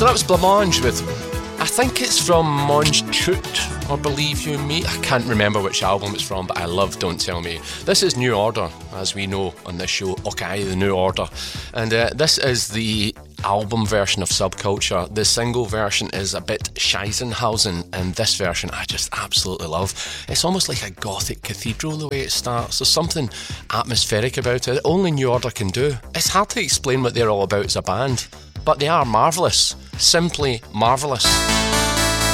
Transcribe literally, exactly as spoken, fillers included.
So that was Blancmange with, I think it's from Monge Chute, or Believe You Me. I can't remember which album it's from, but I love Don't Tell Me. This is New Order, as we know on this show, okay, the New Order. And uh, this is the album version of Subculture. The single version is a bit Scheisenhausen, and this version I just absolutely love. It's almost like a gothic cathedral the way it starts. There's something atmospheric about it that only New Order can do. It's hard to explain what they're all about as a band, but they are marvellous. Simply marvellous.